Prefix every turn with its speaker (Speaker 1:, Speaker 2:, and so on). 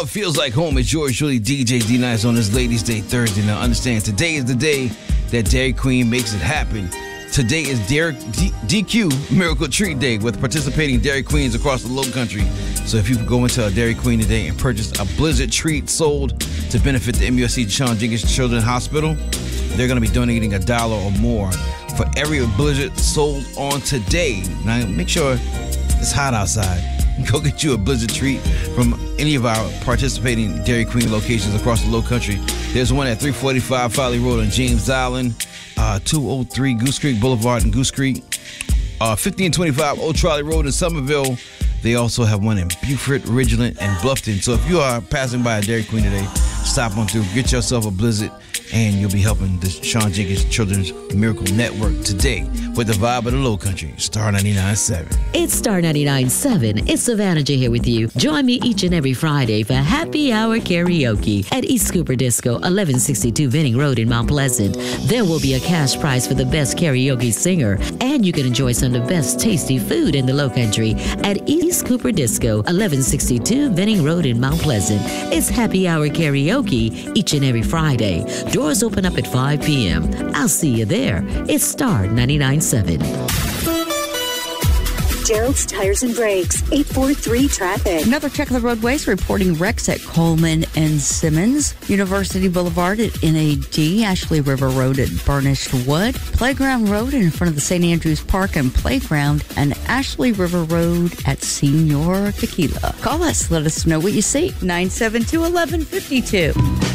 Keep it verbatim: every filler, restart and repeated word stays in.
Speaker 1: love feels like home. It's yours truly, D J D-Nice, on this Ladies' Day Thursday. Now, understand, today is the day that Dairy Queen makes it happen. Today is Dairy D- DQ Miracle Treat Day with participating Dairy Queens across the Low Country. So if you go into a Dairy Queen today and purchase a Blizzard treat sold to benefit the M U S C Shawn Jenkins Children's Hospital, they're going to be donating a dollar or more for every Blizzard sold on today. Now, make sure it's hot outside. Go get you a Blizzard treat from any of our participating Dairy Queen locations across the Low Country. There's one at three forty-five Folly Road on James Island, uh, two oh three Goose Creek Boulevard in Goose Creek, uh, fifteen twenty-five Old Trolley Road in Somerville. They also have one in Beaufort, Ridgeland, and Bluffton. So if you are passing by a Dairy Queen today, stop on through, get yourself a Blizzard, and you'll be helping the Shawn Jenkins Children's Miracle Network today with the vibe of the Low Country. Star ninety-nine point seven.
Speaker 2: It's Star ninety-nine point seven. It's Savannah J here with you. Join me each and every Friday for Happy Hour Karaoke at East Cooper Disco, eleven sixty-two Venning Road in Mount Pleasant. There will be a cash prize for the best karaoke singer, and you can enjoy some of the best tasty food in the Low Country at East Cooper Disco, eleven sixty-two Venning Road in Mount Pleasant. It's Happy Hour Karaoke each and every Friday. Doors open up at five p.m. I'll see you there. It's Star ninety-nine point seven.
Speaker 3: Gerald's Tires and Brakes, eight forty-three Traffic.
Speaker 4: Another check of the roadways reporting wrecks at Coleman and Simmons, University Boulevard at N A D, Ashley River Road at Burnished Wood, Playground Road in front of the Saint Andrews Park and Playground, and Ashley River Road at Senior Tequila. Call us, let us know what you see. nine seven two, one one five two.